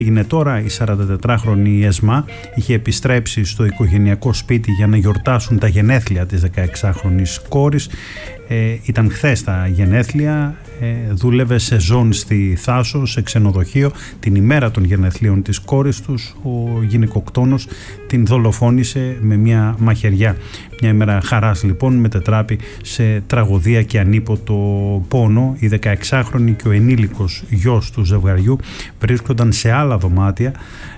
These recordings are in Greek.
Είναι τώρα η 44χρονη Εσμά, είχε επιστρέψει στο οικογενειακό σπίτι για να γιορτάσουν τα γενέθλια της 16χρονης κόρης. Ήταν χθες τα γενέθλια, δούλευε σεζόν στη Θάσο, σε ξενοδοχείο. Την ημέρα των γενεθλίων της κόρης τους, ο γυναικοκτόνος την δολοφόνησε με μια μαχαιριά. Μια ημέρα χαράς λοιπόν μετετράπη σε τραγωδία και ανίποτο πόνο. Η 16χρονη και ο ενήλικος γιος του ζευγαριού βρίσκονταν σε άλλα δωμάτια.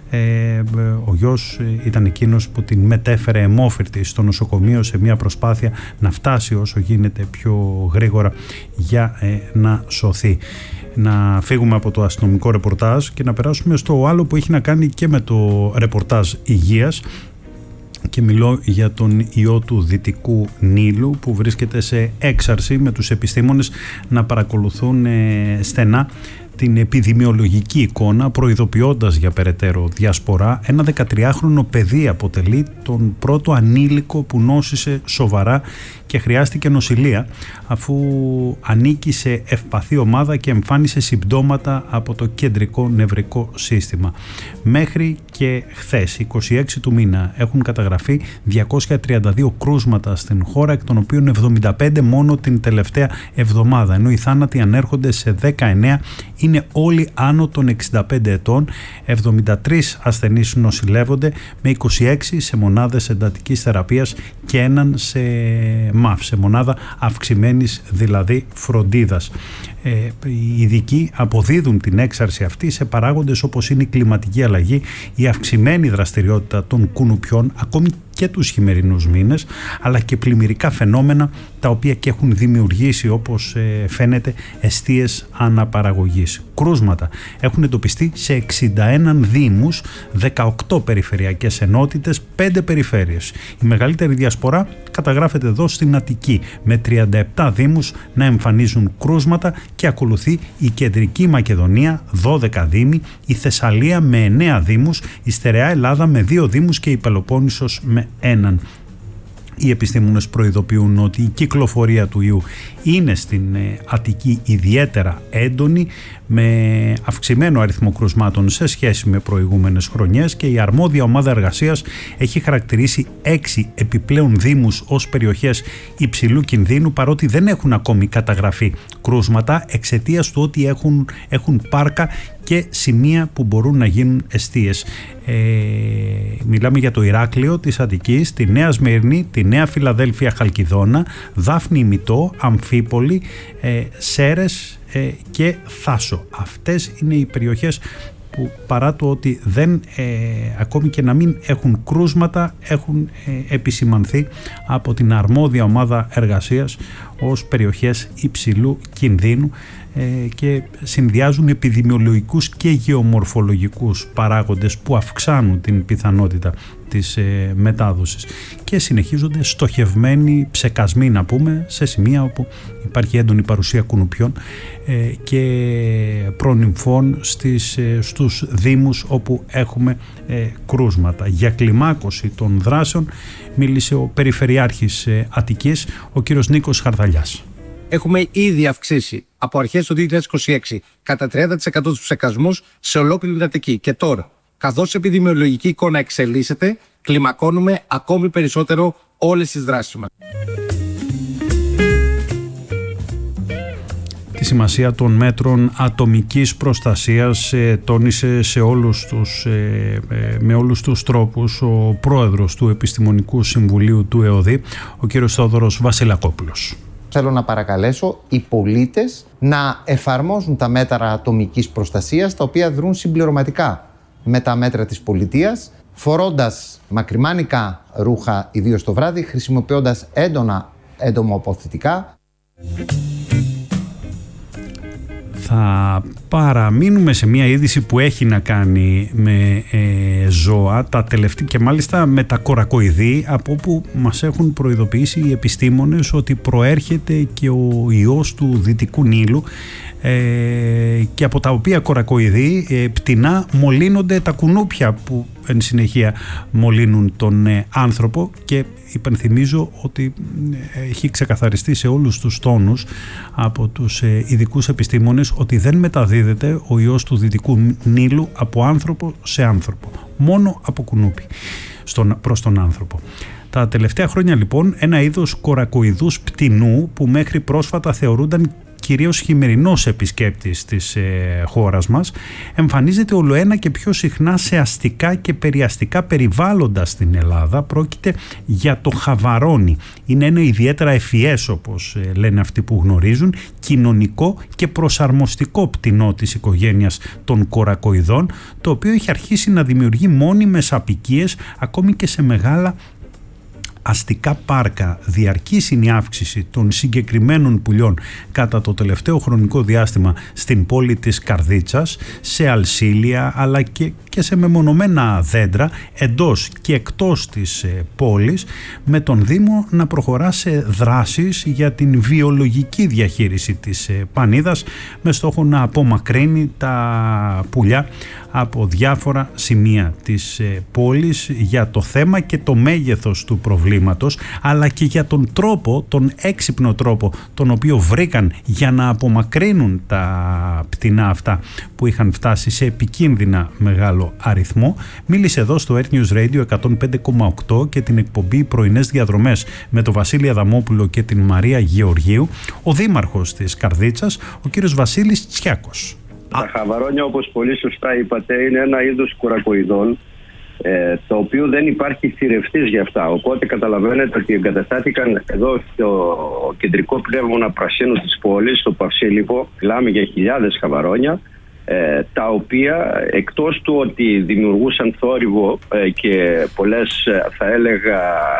Ο γιος ήταν εκείνος που την μετέφερε αιμόφυρτη στο νοσοκομείο σε μια προσπάθεια να φτάσει όσο γίνεται πιο γρήγορα για να σωθεί. Να φύγουμε από το αστυνομικό ρεπορτάζ και να περάσουμε στο άλλο που έχει να κάνει και με το ρεπορτάζ υγείας, και μιλώ για τον ιό του Δυτικού Νείλου που βρίσκεται σε έξαρση, με τους επιστήμονες να παρακολουθούν στενά την επιδημιολογική εικόνα, προειδοποιώντας για περαιτέρω διασπορά. Ένα 13χρονο παιδί αποτελεί τον πρώτο ανήλικο που νόσησε σοβαρά και χρειάστηκε νοσηλεία, αφού ανήκει σε ευπαθή ομάδα και εμφάνισε συμπτώματα από το κεντρικό νευρικό σύστημα. Μέχρι και χθες, 26 του μήνα, έχουν καταγραφεί 232 κρούσματα στην χώρα, εκ των οποίων 75 μόνο την τελευταία εβδομάδα, ενώ οι θάνατοι ανέρχονται σε 19, είναι όλοι άνω των 65 ετών. 73 ασθενείς νοσηλεύονται, με 26 σε μονάδες εντατικής θεραπείας και έναν σε ΜΑΦ, σε μονάδα αυξημένης δηλαδή φροντίδας. Οι ειδικοί αποδίδουν την έξαρση αυτή σε παράγοντες όπως είναι η κλιματική αλλαγή, η αυξημένη δραστηριότητα των κουνουπιών, ακόμη και τους χειμερινούς μήνες, αλλά και πλημμυρικά φαινόμενα τα οποία και έχουν δημιουργήσει, όπως φαίνεται, εστίες αναπαραγωγής. Κρούσματα έχουν εντοπιστεί σε 61 δήμους, 18 περιφερειακές ενότητες, 5 περιφέρειες. Η μεγαλύτερη διασπορά καταγράφεται εδώ στην Αττική, με 37 δήμους να εμφανίζουν κρούσματα, και ακολουθεί η Κεντρική Μακεδονία, 12 δήμοι, η Θεσσαλία με 9 δήμους, η Στερεά Ελλάδα με 2 δήμους και η Πελοπόννησος με 1. Οι επιστήμονες προειδοποιούν ότι η κυκλοφορία του ιού είναι στην Αττική ιδιαίτερα έντονη, με αυξημένο αριθμό κρουσμάτων σε σχέση με προηγούμενες χρονιές, και η αρμόδια ομάδα εργασίας έχει χαρακτηρίσει 6 επιπλέον δήμους ως περιοχές υψηλού κινδύνου, παρότι δεν έχουν ακόμη καταγραφεί κρούσματα εξαιτίας του ότι έχουν πάρκα και σημεία που μπορούν να γίνουν εστίες. Μιλάμε για το Ηράκλειο της Αττικής, τη Νέα Σμύρνη, τη Νέα Φιλαδέλφια Χαλκιδόνα, Δάφνη Ημιτό, Αμφίπολη, Σέρες και Θάσο. Αυτές είναι οι περιοχές που, παρά το ότι ακόμη και να μην έχουν κρούσματα, έχουν επισημανθεί από την αρμόδια ομάδα εργασίας ως περιοχές υψηλού κινδύνου, και συνδυάζουν επιδημιολογικούς και γεωμορφολογικούς παράγοντες που αυξάνουν την πιθανότητα της μετάδοσης, και συνεχίζονται στοχευμένοι ψεκασμοί, να πούμε, σε σημεία όπου υπάρχει έντονη παρουσία κουνουπιών και προνυμφών στους δήμους όπου έχουμε κρούσματα. Για κλιμάκωση των δράσεων μίλησε ο Περιφερειάρχης Αττικής, ο κύριος Νίκος Χαρδαλιάς. Έχουμε ήδη αυξήσει από αρχές του 2026 κατά 30% τους ψεκασμούς σε ολόκληρη την Αττική. Και τώρα, καθώς η επιδημιολογική εικόνα εξελίσσεται, κλιμακώνουμε ακόμη περισσότερο όλες τις δράσεις μας. Τη σημασία των μέτρων ατομικής προστασίας τόνισε με όλους τους τρόπους ο πρόεδρος του Επιστημονικού Συμβουλίου του ΕΟΔΗ, ο κύριος Θόδωρος Βασιλακόπουλος. Θέλω να παρακαλέσω οι πολίτες να εφαρμόζουν τα μέτρα ατομικής προστασίας, τα οποία δρούν συμπληρωματικά με τα μέτρα της πολιτείας, φορώντας μακριμάνικα ρούχα, ιδίως το βράδυ, χρησιμοποιώντας έντονα εντομοποθητικά. Θα παραμείνουμε σε μια είδηση που έχει να κάνει με ζώα, και μάλιστα με τα κορακοειδή, από όπου μας έχουν προειδοποιήσει οι επιστήμονες ότι προέρχεται και ο ιός του Δυτικού Νείλου, και από τα οποία κορακοειδή πτηνά μολύνονται τα κουνούπια που εν συνεχεία μολύνουν τον άνθρωπο, και υπενθυμίζω ότι έχει ξεκαθαριστεί σε όλους τους τόνους από τους ειδικούς επιστήμονες ότι δεν μεταδίδεται ο ιός του Δυτικού Νείλου από άνθρωπο σε άνθρωπο, μόνο από κουνούπι προς τον άνθρωπο. Τα τελευταία χρόνια λοιπόν ένα είδος κορακοειδούς πτηνού, που μέχρι πρόσφατα θεωρούνταν κυρίως χειμερινός επισκέπτης της χώρας μας, εμφανίζεται ολοένα και πιο συχνά σε αστικά και περιαστικά περιβάλλοντα στην Ελλάδα. Πρόκειται για το χαβαρόνι. Είναι ένα ιδιαίτερα ευφυές, όπως λένε αυτοί που γνωρίζουν, κοινωνικό και προσαρμοστικό πτηνό της οικογένειας των κορακοειδών, το οποίο έχει αρχίσει να δημιουργεί μόνιμες αποικίες ακόμη και σε μεγάλα αστικά πάρκα. Διαρκής είναι η αύξηση των συγκεκριμένων πουλιών κατά το τελευταίο χρονικό διάστημα στην πόλη της Καρδίτσας, σε αλσίλια αλλά και σε μεμονωμένα δέντρα εντός και εκτός της πόλης, με τον Δήμο να προχωρά σε δράσεις για την βιολογική διαχείριση της πανίδας, με στόχο να απομακρύνει τα πουλιά από διάφορα σημεία της πόλης για το θέμα και το μέγεθος του προβλήματος, αλλά και για τον τρόπο, τον έξυπνο τρόπο τον οποίο βρήκαν για να απομακρύνουν τα πτηνά αυτά που είχαν φτάσει σε επικίνδυνα μεγάλο αριθμό. Μίλησε εδώ στο Earth News Radio 105,8 και την εκπομπή Πρωινές Διαδρομές με τον Βασίλη Αδαμόπουλο και την Μαρία Γεωργίου ο δήμαρχος της Καρδίτσας, ο κύριος Βασίλης Τσιάκος. Τα χαβαρόνια, όπως πολύ σωστά είπατε, είναι ένα είδος κορακοειδών, το οποίο δεν υπάρχει θηρευτής για αυτά. Οπότε καταλαβαίνετε ότι εγκαταστάθηκαν εδώ στο κεντρικό πνεύμονα πρασίνου της πόλης, στο Παυσίλιππο. Μιλάμε για χιλιάδες χαβαρόνια, τα οποία εκτός του ότι δημιουργούσαν θόρυβο και πολλές, θα έλεγα,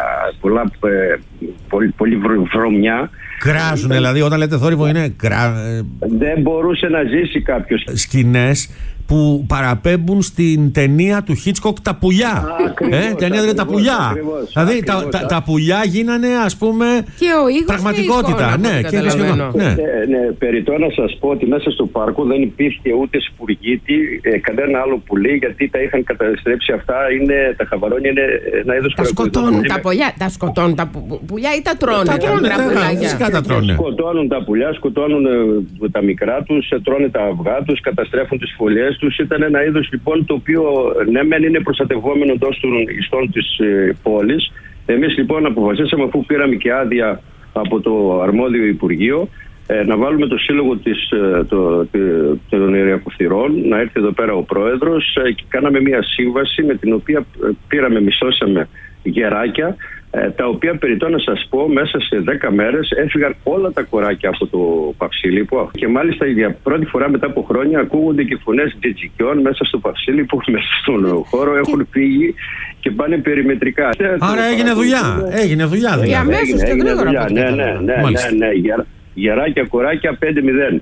πολύ βρωμιά. Κράζουν, δηλαδή όταν λέτε θόρυβο είναι δεν μπορούσε να ζήσει κάποιος. Σκηνές που παραπέμπουν στην ταινία του Χίτσκοκ «Τα πουλιά». Ταινία δηλαδή «Τα πουλιά». Δηλαδή τα πουλιά γίνανε, ας πούμε, και ο ήχος πραγματικότητα. Περιττό να σας πω ότι μέσα στο πάρκο δεν υπήρχε ούτε σπουργίτη, κανένα άλλο πουλί, γιατί τα είχαν καταστρέψει αυτά. Τα χαβαρόνια είναι ένα είδος σκοτώνουν τα πουλιά. Τα σκοτώνουν τα πουλιά ή τα τρώνε? Φυσικά τα τρώνε. Σκοτώνουν τα πουλιά, σκοτώνουν τα μικρά τους, τρώνε τα αυγά τους, καταστρέφουν τις φωλιές τους. Ήταν ένα είδος λοιπόν το οποίο ναι μεν είναι προστατευόμενο εντός των ιστών της πόλης. Εμείς λοιπόν αποφασίσαμε, αφού πήραμε και άδεια από το αρμόδιο Υπουργείο, να βάλουμε το σύλλογο των Ιεριακοθυρών, να έρθει εδώ πέρα ο πρόεδρος, και κάναμε μια σύμβαση με την οποία μισώσαμε γεράκια, τα οποία, περιττώ να σας πω, μέσα σε 10 μέρες έφυγαν όλα τα κοράκια από το Παυσίλιππο, και μάλιστα για πρώτη φορά μετά από χρόνια ακούγονται και φωνές τζιτζικιών μέσα στο Παυσίλιππο, μέσα στον χώρο. Έχουν φύγει και πάνε περιμετρικά. Άρα έγινε δουλειά. Για αμέσως και γρήγορα. Ναι. Γεράκια, κοράκια 5-0.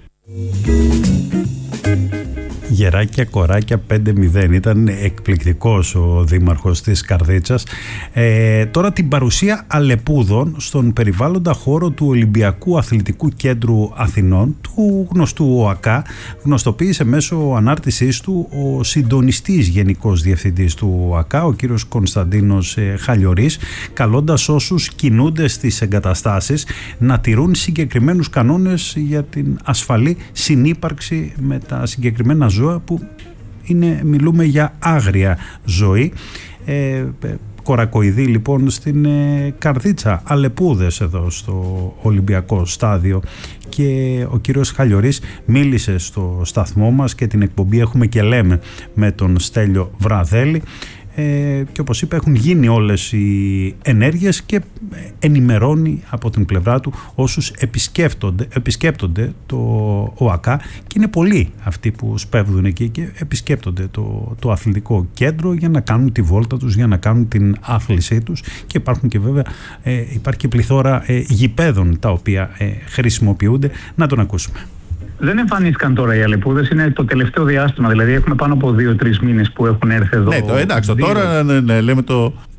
Γεράκια, κοράκια 5-0. Ήταν εκπληκτικός ο δήμαρχος της Καρδίτσας. Τώρα την παρουσία αλεπούδων στον περιβάλλοντα χώρο του Ολυμπιακού Αθλητικού Κέντρου Αθηνών, του γνωστού ΟΑΚΑ, γνωστοποίησε μέσω ανάρτησής του ο συντονιστής γενικός διευθυντής του ΟΑΚΑ, ο κύριος Κωνσταντίνος Χαλιορής, καλώντας όσους κινούνται στις εγκαταστάσεις να τηρούν συγκεκριμένους κανόνες για την ασφαλή συνύπαρξη με τα συγκεκριμένα ζώα, που μιλούμε για άγρια ζωή. Κορακοειδή λοιπόν στην Καρδίτσα, αλεπούδες εδώ στο Ολυμπιακό στάδιο, και ο κύριος Χαλιορής μίλησε στο σταθμό μας και την εκπομπή Έχουμε και Λέμε με τον Στέλιο Βραδέλη, και όπως είπα έχουν γίνει όλες οι ενέργειες και ενημερώνει από την πλευρά του όσους επισκέπτονται το ΟΑΚΑ, και είναι πολλοί αυτοί που σπέβδουν εκεί και επισκέπτονται το αθλητικό κέντρο για να κάνουν τη βόλτα τους, για να κάνουν την άθλησή τους, και υπάρχουν και βέβαια υπάρχει και πληθώρα γηπέδων τα οποία χρησιμοποιούνται. Να τον ακούσουμε. Δεν εμφανίστηκαν τώρα οι αλεπούδες, είναι το τελευταίο διάστημα. Δηλαδή, έχουμε πάνω από 2-3 μήνες που έχουν έρθει εδώ. Ναι, εντάξει, τώρα λέμε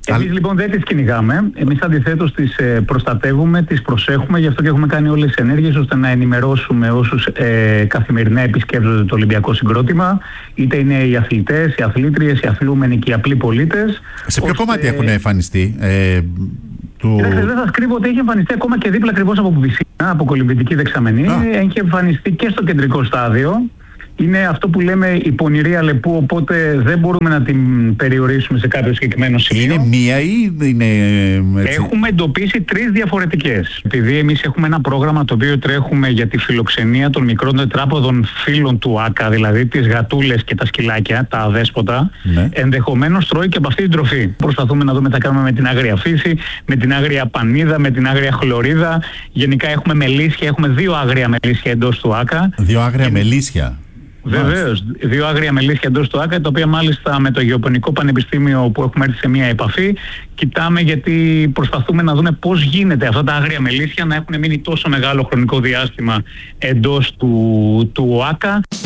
Εμείς λοιπόν δεν τις κυνηγάμε. Εμείς αντιθέτως τις προστατεύουμε, τις προσέχουμε. Γι' αυτό και έχουμε κάνει όλες τις ενέργειες ώστε να ενημερώσουμε όσους καθημερινά επισκέπτονται το Ολυμπιακό συγκρότημα. Είτε είναι οι αθλητές, οι αθλήτριες, οι αθλούμενοι και οι απλοί πολίτες. Σε ποιο κομμάτι έχουν εμφανιστεί? Κοιτάξτε, δεν σας κρύβω ότι έχει εμφανιστεί ακόμα και δίπλα ακριβώς από πισίνα, από κολυμβητική δεξαμενή. Έχει εμφανιστεί και στο κεντρικό στάδιο. Είναι αυτό που λέμε η πονηρή Αλεπού, οπότε δεν μπορούμε να την περιορίσουμε σε κάποιο συγκεκριμένο σημείο. Είναι μία ή είναι έτσι? Έχουμε εντοπίσει 3 διαφορετικές. Επειδή εμείς έχουμε ένα πρόγραμμα το οποίο τρέχουμε για τη φιλοξενία των μικρών τετράποδων φύλων του ΆΚΑ, δηλαδή τις γατούλες και τα σκυλάκια, τα αδέσποτα, ενδεχομένως τρώει και από αυτή την τροφή. Προσπαθούμε να δούμε τι θα κάνουμε με την άγρια φύση, με την άγρια πανίδα, με την άγρια χλωρίδα. Γενικά έχουμε μελίσια, έχουμε 2 άγρια μελίσια εντός του ΆΚΑ. 2 άγρια μελίσια. Βεβαίως, 2 άγρια μελίσια εντός του ΆΚΑ, τα οποία μάλιστα με το Γεωπονικό Πανεπιστήμιο που έχουμε έρθει σε μια επαφή, κοιτάμε γιατί προσπαθούμε να δούμε πώς γίνεται αυτά τα άγρια μελίσια να έχουν μείνει τόσο μεγάλο χρονικό διάστημα εντός του ΆΚΑ.